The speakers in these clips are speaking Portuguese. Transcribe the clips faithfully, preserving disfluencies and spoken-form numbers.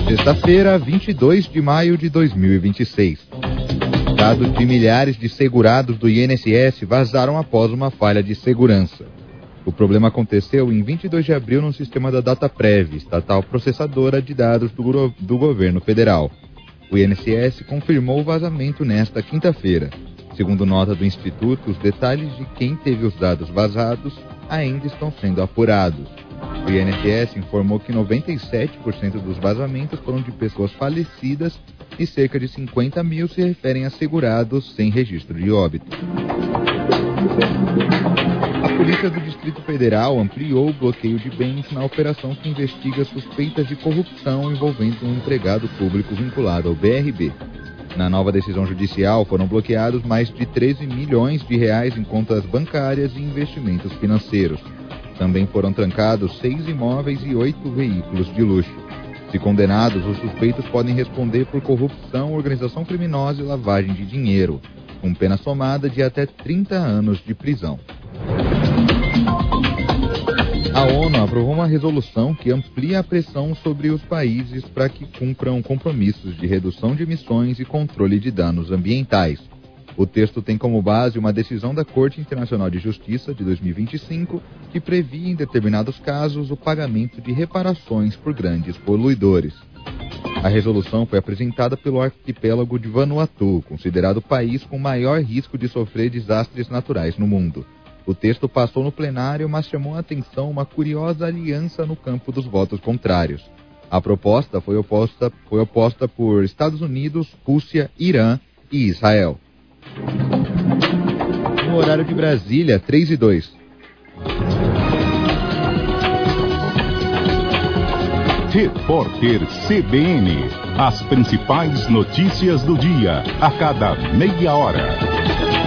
Sexta-feira, vinte e dois de maio de dois mil e vinte e seis. Dados de milhares de segurados do I N S S vazaram após uma falha de segurança. O problema aconteceu em vinte e dois de abril no sistema da Dataprev, estatal processadora de dados do, do governo federal. O I N S S confirmou o vazamento nesta quinta-feira. Segundo nota do Instituto, os detalhes de quem teve os dados vazados ainda estão sendo apurados. O I N S S informou que noventa e sete por cento dos vazamentos foram de pessoas falecidas e cerca de cinquenta mil se referem a segurados sem registro de óbito. A Polícia do Distrito Federal ampliou o bloqueio de bens na operação que investiga suspeitas de corrupção envolvendo um empregado público vinculado ao B R B. Na nova decisão judicial, foram bloqueados mais de treze milhões de reais em contas bancárias e investimentos financeiros. Também foram trancados seis imóveis e oito veículos de luxo. Se condenados, os suspeitos podem responder por corrupção, organização criminosa e lavagem de dinheiro, com pena somada de até trinta anos de prisão. A ONU aprovou uma resolução que amplia a pressão sobre os países para que cumpram compromissos de redução de emissões e controle de danos ambientais. O texto tem como base uma decisão da Corte Internacional de Justiça de dois mil e vinte e cinco que previa, em determinados casos, o pagamento de reparações por grandes poluidores. A resolução foi apresentada pelo arquipélago de Vanuatu, considerado o país com maior risco de sofrer desastres naturais no mundo. O texto passou no plenário, mas chamou a atenção uma curiosa aliança no campo dos votos contrários. A proposta foi oposta, foi oposta por Estados Unidos, Rússia, Irã e Israel. No horário de Brasília, três e dois. Repórter C B N. As principais notícias do dia, a cada meia hora.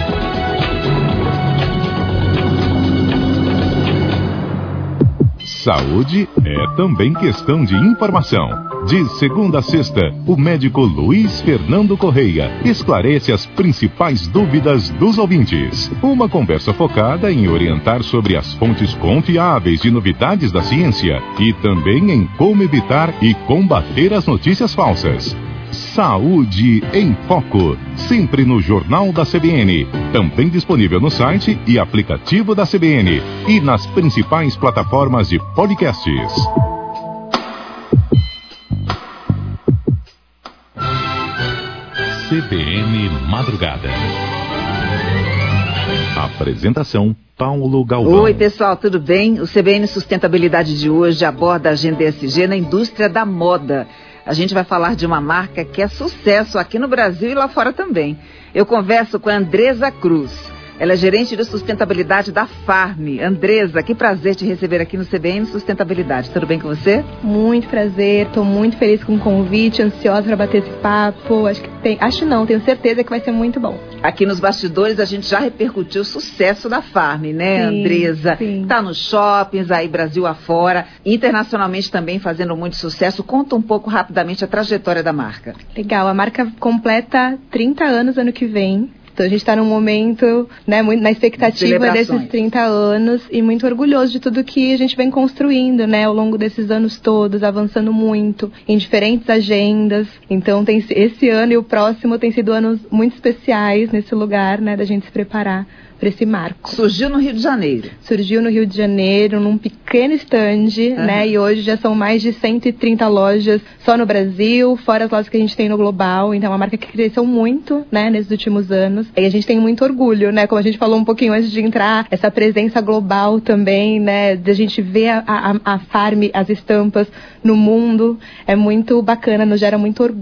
Saúde é também questão de informação. De segunda a sexta, o médico Luiz Fernando Correia esclarece as principais dúvidas dos ouvintes. Uma conversa focada em orientar sobre as fontes confiáveis de novidades da ciência e também em como evitar e combater as notícias falsas. Saúde em Foco, sempre no Jornal da C B N, também disponível no site e aplicativo da C B N e nas principais plataformas de podcasts. C B N Madrugada. Apresentação, Paulo Galvão. Oi, pessoal, tudo bem? O C B N Sustentabilidade de hoje aborda a agenda E S G na indústria da moda. A gente vai falar de uma marca que é sucesso aqui no Brasil e lá fora também. Eu converso com a Andresa Cruz. Ela é gerente de sustentabilidade da Farm. Andresa, que prazer te receber aqui no C B N Sustentabilidade. Tudo bem com você? Muito prazer, estou muito feliz com o convite, ansiosa para bater esse papo. Acho que tem, acho não, tenho certeza que vai ser muito bom. Aqui nos bastidores a gente já repercutiu o sucesso da Farm, né, sim, Andresa? Sim. Tá nos shoppings aí Brasil afora, internacionalmente também fazendo muito sucesso. Conta um pouco rapidamente a trajetória da marca. Legal, a marca completa trinta anos ano que vem. Então a gente está num momento, né, muito na expectativa desses trinta anos e muito orgulhoso de tudo que a gente vem construindo, né, ao longo desses anos todos, avançando muito em diferentes agendas. Então tem, esse ano e o próximo tem sido anos muito especiais nesse lugar, né, da gente se preparar para esse marco. Surgiu no Rio de Janeiro. Surgiu no Rio de Janeiro, num pequeno stand, uhum. né? E hoje já são mais de cento e trinta lojas só no Brasil, fora as lojas que a gente tem no global. Então é uma marca que cresceu muito, né, nesses últimos anos. E a gente tem muito orgulho, né? Como a gente falou um pouquinho antes de entrar, essa presença global também, né? De a gente ver a, a, a Farm, as estampas no mundo. É muito bacana, nos gera muito orgulho.